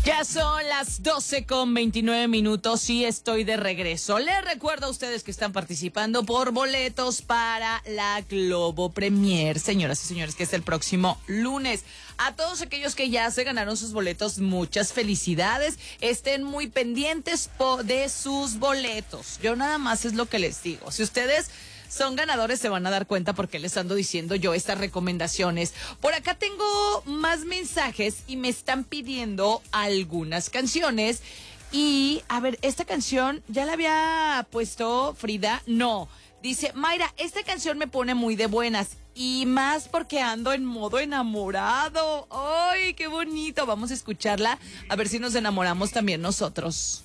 Ya son las 12:29 y estoy de regreso. Les recuerdo a ustedes que están participando por boletos para la Globo Premier, señoras y señores, que es el próximo lunes. A todos aquellos que ya se ganaron sus boletos, muchas felicidades. Estén muy pendientes de sus boletos. Yo nada más es lo que les digo. Si ustedes son ganadores, se van a dar cuenta porque les ando diciendo yo estas recomendaciones. Por acá tengo más mensajes y me están pidiendo algunas canciones. Y, a ver, esta canción, ¿ya la había puesto Frida? No. Dice, Mayra, esta canción me pone muy de buenas. Y más porque ando en modo enamorado. ¡Ay, qué bonito! Vamos a escucharla, a ver si nos enamoramos también nosotros.